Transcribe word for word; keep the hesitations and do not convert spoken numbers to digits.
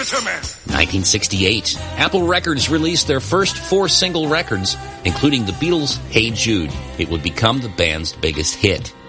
gentlemen. nineteen sixty-eight, Apple Records released their first four single records, including the Beatles' Hey Jude. It would become the band's biggest hit.